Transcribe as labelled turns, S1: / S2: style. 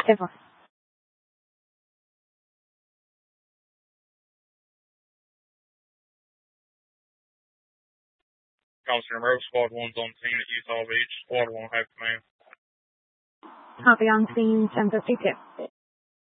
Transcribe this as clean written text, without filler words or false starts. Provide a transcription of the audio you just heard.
S1: Ever.
S2: Officer Monroe, Squad 1's on scene at Utah Beach. Squad 1 have command.
S1: Copy on scene 1052.